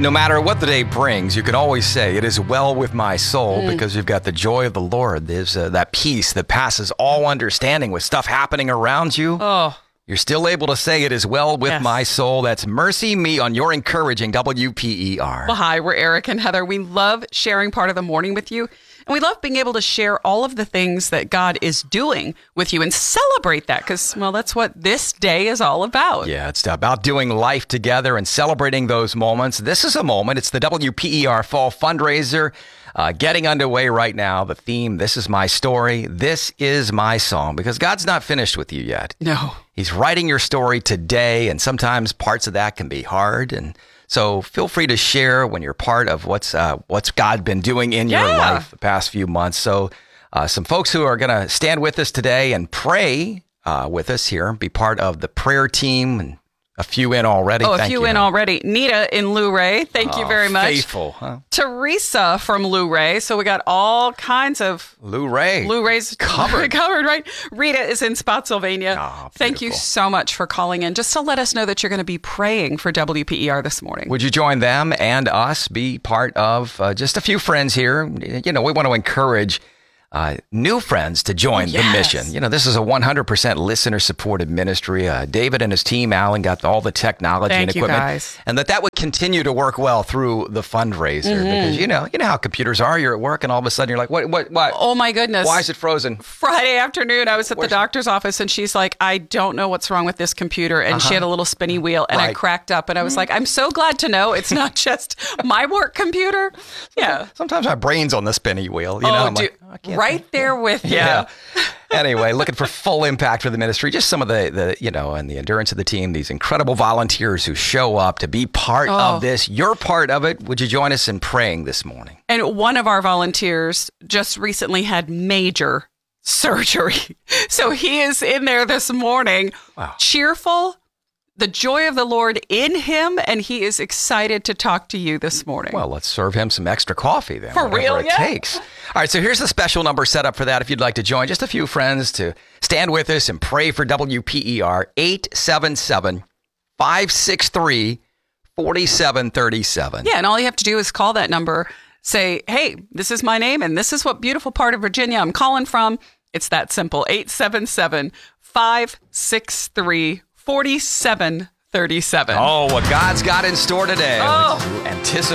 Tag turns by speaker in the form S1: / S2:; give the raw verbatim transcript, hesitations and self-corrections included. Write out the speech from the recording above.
S1: No matter what the day brings, you can always say, it is well with my soul, mm. because you've got the joy of the Lord. There's uh, that peace that passes all understanding with stuff happening around you.
S2: Oh.
S1: You're still able to say, it is well with
S2: yes.
S1: my soul. That's Mercy Me on your encouraging W P E R.
S2: Well, hi, we're Eric and Heather. We love sharing part of the morning with you. And we love being able to share all of the things that God is doing with you and celebrate that because, well, that's what this day is all about.
S1: Yeah, it's about doing life together and celebrating those moments. This is a moment. It's the W P E R Fall Fundraiser uh, getting underway right now. The theme, This is my story. This is my song, because God's not finished with you yet.
S2: No.
S1: He's writing your story today, and sometimes parts of that can be hard. And so feel free to share when you're part of what's uh, what's God been doing in
S2: yeah.
S1: your life the past few months. So uh, some folks who are going to stand with us today and pray uh, with us here, be part of the prayer team, and a few in already.
S2: Oh, a
S1: Thank
S2: few
S1: you.
S2: in already. Nita in Luray, thank
S1: oh,
S2: you very much.
S1: Faithful, huh?
S2: Teresa from Luray. So we got all kinds of
S1: Luray.
S2: Luray's
S1: covered.
S2: covered, right? Rita is in Spotsylvania.
S1: Oh,
S2: thank you so much for calling in, just to let us know that you're going to be praying for W P E R this morning.
S1: Would you join them and us, be part of uh, just a few friends here? You know, we want to encourage Uh, new friends to join
S2: oh,
S1: the
S2: yes.
S1: mission. You know, this is a one hundred percent listener-supported ministry. Uh, David and his team, Alan, got all the technology
S2: Thank
S1: and equipment.
S2: You guys.
S1: And that that would continue to work well through the fundraiser.
S2: Mm-hmm.
S1: Because, you know, you know how computers are. You're at work and all of a sudden you're like, what, what, what?
S2: Oh, my goodness.
S1: Why is it frozen?
S2: Friday afternoon, I was at
S1: Where's
S2: the doctor's office and she's like, I don't know what's wrong with this computer. And
S1: uh-huh.
S2: she had a little spinny wheel and
S1: right.
S2: I cracked up and I was like, I'm so glad to know it's not just my work computer. Yeah.
S1: Sometimes my brain's on the spinny wheel. You
S2: oh,
S1: know, I'm
S2: dude,
S1: like, I can't
S2: right
S1: think.
S2: there with you.
S1: Yeah. Anyway, looking for full impact for the ministry. Just some of the, the, you know, and the endurance of the team, these incredible volunteers who show up to be part
S2: oh.
S1: of this. You're part of it. Would you join us in praying this morning?
S2: And one of our volunteers just recently had major surgery. So he is in there this morning,
S1: wow.
S2: cheerful, the joy of the Lord in him, and he is excited to talk to you this morning.
S1: Well, let's serve him some extra coffee then.
S2: For real,
S1: it
S2: yeah.
S1: takes. All right, so here's the special number set up for that if you'd like to join. Just a few friends to stand with us and pray for W P E R, eight seven seven, five six three, four seven three seven.
S2: Yeah, and all you have to do is call that number, say, hey, this is my name, and this is what beautiful part of Virginia I'm calling from. It's that simple, eight seven seven, five six three, four seven three seven.
S1: Oh, what God's got in store today.
S2: Oh.
S1: Anticipate.